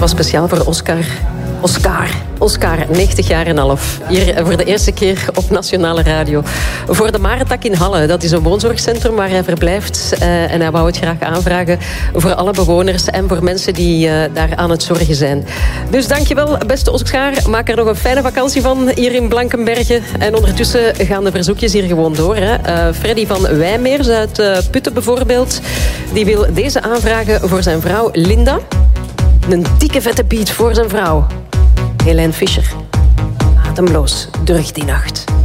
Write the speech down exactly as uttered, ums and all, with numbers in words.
was speciaal voor Oscar. Oscar. Oscar, negentig jaar en half. Hier voor de eerste keer op Nationale Radio. Voor de Marentak in Halle. Dat is een woonzorgcentrum waar hij verblijft. Uh, en hij wou het graag aanvragen voor alle bewoners en voor mensen die uh, daar aan het zorgen zijn. Dus dankjewel, beste Oscar. Maak er nog een fijne vakantie van hier in Blankenberge. En ondertussen gaan de verzoekjes hier gewoon door. Hè. Uh, Freddy van Wijmeers uit uh, Putten bijvoorbeeld. Die wil deze aanvragen voor zijn vrouw Linda. Een dikke vette beat voor zijn vrouw. Helene Fischer. Ademloos, durg die nacht.